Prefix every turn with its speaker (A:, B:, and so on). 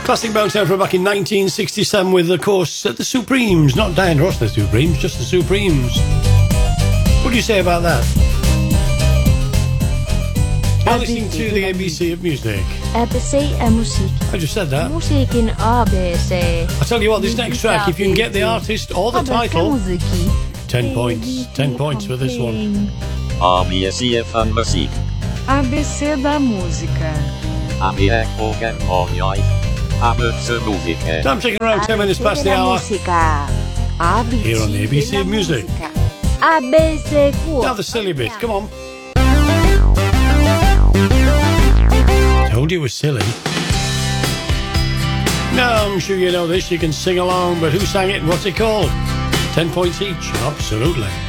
A: Classic bounce out from back in 1967 with, of course, the Supremes. Not Diana Ross, the Supremes, just the Supremes. What do you say about that? You're listening to the ABC of music.
B: ABC er musik.
A: I just said that.
B: Musiikin ABC.
A: I tell you what, this next track, if you can get the artist or the title, 10 points. 10 points for this one.
C: ABC of musik.
D: ABC da música.
C: ABC
A: Time checking around 10 minutes past the hour. Here on the ABC of music.
B: ABC
A: Now the silly bit, come on. Told you it was silly. Now, I'm sure you know this, you can sing along, but who sang it and what's it called? 10 points each, absolutely.